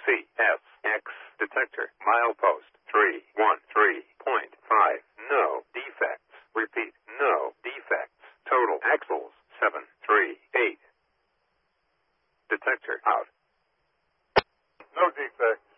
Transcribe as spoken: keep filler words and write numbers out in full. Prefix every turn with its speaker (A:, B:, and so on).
A: C S X detector. Milepost three one three point five. No defects. Repeat, no defects. Total axles seven three eight. Detector out.
B: No defects.